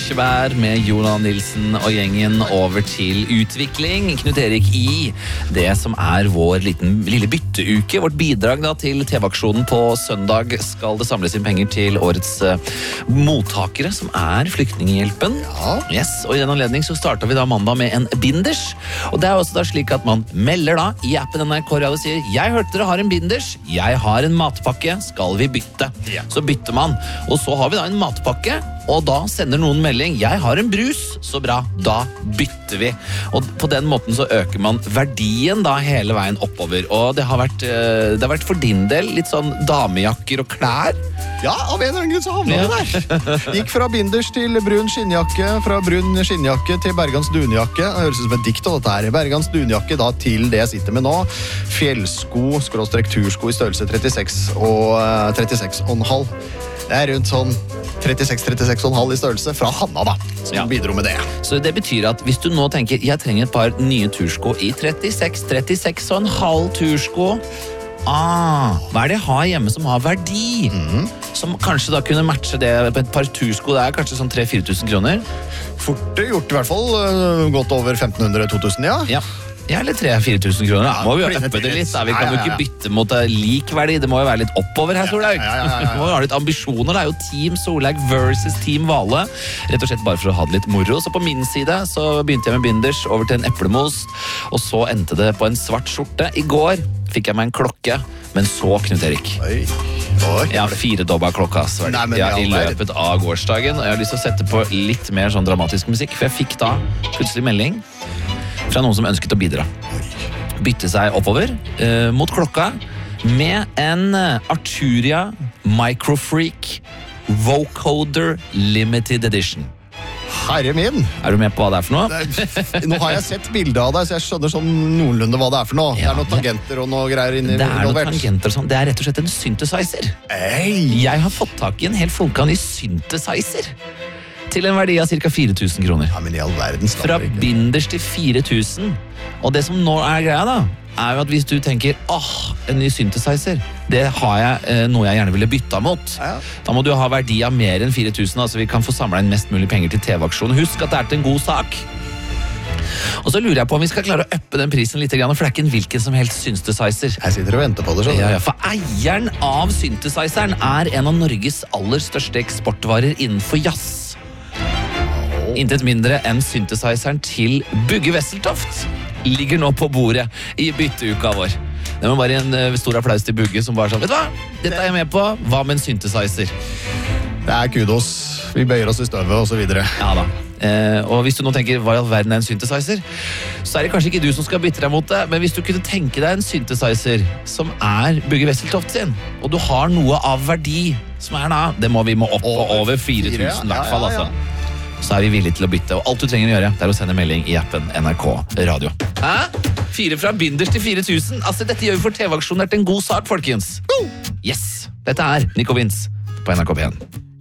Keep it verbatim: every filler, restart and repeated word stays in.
kirsebær med Jonan Nilsen og gjengen over til utvikling. Knut Erik i det som er vår liten, lille bytteuke. Vårt bidrag da, til T V-aksjonen på søndag skal det samles inn penger til årets uh, mottakere, som er Flyktninghjelpen. Ja. Yes, og i den anledning så startet vi da mandag med en binders. Og det er også da slik at man melder da i appen N R K Radio og sier «Jeg hørte dere har en binders, jeg har en matpakke, skal vi bytte?» Ja. Så bytter man. Og så har vi da en matpakke, og da sender noen melding «Jeg har en brus, så bra, da bytter vi». Og på den måten så øker man verdien da hele veien oppover. Og det har vært, det har vært for din del litt sånn damejakker og klær. Ja, av en eller annen grunn så havnet det der. Gikk fra binders til brun skinnjakke, fra brun skinnjakke til Bergans dunjakke. Det høres ut som et dikt av dette her. Bergans dunjakke da til det jeg sitter med nå. Fjellsko, skråstrek tursko i størrelse trettiseks og trettiseks og en halv. Det er rundt sånn trettiseks til trettiseks og en halv i størrelse fra Hanna da, som Ja. bidro med det. Så det betyr at hvis du nå tenker «Jeg trenger et par nye tursko i trettiseks, trettiseks og en halv tursko», ah, hva er det jeg har hjemme som har verdi? Mhm. Som kanskje da kunne matche det på et par tursko, det er kanskje sånn tre til fire tusen kroner. Fort gjort i hvert fall, øh, godt over femten hundre til to tusen, ja. Ja. Ja, eller tre til fire tusen kroner. Da Ja, må vi jo blir det øppe det til litt. Da. Vi litt. kan jo Ja, ja, ikke ja. bytte mot eh, lik verdi. Det må jo være litt oppover her, Solhaug. Ja, ja, ja, ja, ja. Vi må jo ha litt ambisjoner. Det er jo Team Solhaug versus Team Vale. Rett og slett bare for å ha det litt moro. Så på min side så begynte jeg med binders over til en eplemos, og så endte det på en svart skjorte. I går fikk jeg meg en klokke, men så, Knut Erik. Oi, oi. Ja, firedobba klokka altså, Nei, men ja, i i all verden. løpet av gårsdagen. Og jeg har lyst til å sette på litt mer sånn dramatisk musikk, for jeg fikk da plutselig melding fra noen som ønsket å bidra. Bytte seg oppover eh, mot klokka med en eh, Arturia Microfreak Vocoder Limited Edition. Herre min. Er du med på hva det er for noe? Det- Nå har jeg sett bildet av deg, så jeg skjønner sånn noenlunde hva det er for noe. Ja, det er noen tangenter og noe greier inni Det er noen involvert. tangenter og sånn. Det er rett og slett en synthesizer. Ei. Jeg har fått tak i en helt flunkan i synthesizer til en verdi av ca. fire tusen kroner. Ja, men i all verdens land, Fra ikke? binders til fire tusen. Og det som nå er greia da, er jo at hvis du tenker, åh, en ny synthesizer, det har jeg eh, noe jeg gjerne ville bytta mot. Ja. Da må du ha verdi av mer enn fire tusen, altså vi kan få samlet inn mest mulig penger til T V-aksjonen. Husk at det er til en god sak. Og så lurer jeg på om vi skal klare å øppe den prisen litt, for det er ikke en hvilken som helst synthesizer. Jeg sitter og venter på det, skjønner Ja, du. ja, for eieren av synthesizeren er en av Norges aller største eksportvarer innenfor jazz. Intet mindre enn synthesizeren til Bugge Wesseltoft ligger nå på bordet i bytteuka vår. Det var bare en uh, stor applaus til Bugge som bare sånn, vet du hva? Dette er jeg med på. Hva med en synthesizer? Det er kudos. Vi bøyer oss i støvet og så videre. Ja da. Eh, og hvis du nå tenker, hva i all verden er en synthesizer? Så er det kanskje ikke du som skal bytte deg mot det, men hvis du kunne tenke deg en synthesizer som er Bugge Wesseltoft sin, og du har noe av verdi som er da, det må vi må opp og over fire tusen i hvert fall, Ja, ja, ja. altså. Så er vi villige til å bytte, og alt du trenger å gjøre, det er å sende melding i appen N R K Radio. Hæ? Fire fra binders til fire tusen? Altså, dette gjør vi for T V-aksjonen, det er en god sak, folkens. Yes! Dette er Nico Vince på N R K P en.